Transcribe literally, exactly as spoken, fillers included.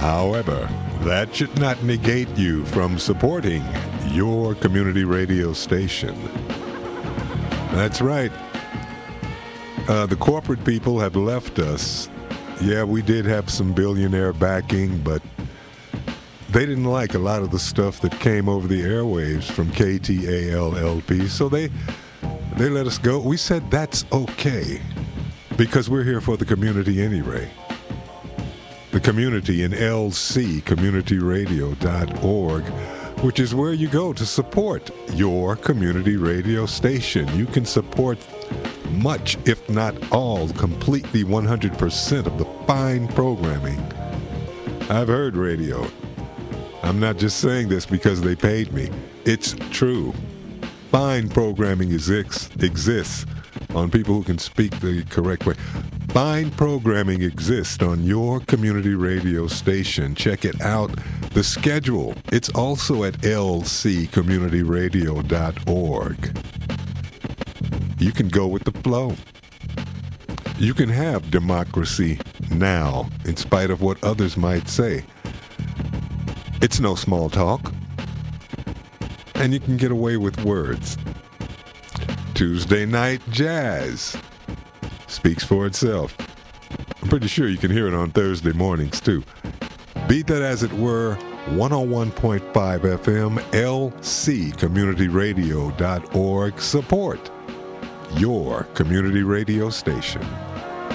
However, that should not negate you from supporting your community radio station. That's right. Uh, the corporate people have left us. Yeah, we did have some billionaire backing, but they didn't like a lot of the stuff that came over the airwaves from K T A L L P, so they they let us go. We said that's okay, because we're here for the community anyway. The community in L C community radio dot org, which is where you go to support your community radio station. You can support much, if not all, completely one hundred percent of the fine programming. I've heard radio. I'm not just saying this because they paid me. It's true. Fine programming exist, exists on people who can speak the correct way. Fine programming exists on your community radio station. Check it out. The schedule, it's also at L C community radio dot org. You can go with the flow. You can have democracy now, in spite of what others might say. It's no small talk. And you can get away with words. Tuesday Night Jazz speaks for itself. I'm pretty sure you can hear it on Thursday mornings, too. Be that as it were, one oh one point five F M, L C community radio dot org. Support your community radio station.